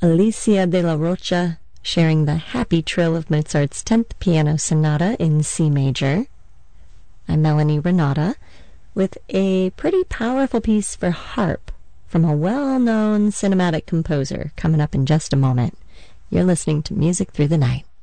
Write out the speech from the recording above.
Alicia de la Rocha sharing the happy trill of Mozart's 10th Piano Sonata in C major. I'm Melanie Renata with a pretty powerful piece for harp from a well-known cinematic composer coming up in just a moment. You're listening to Music Through the Night.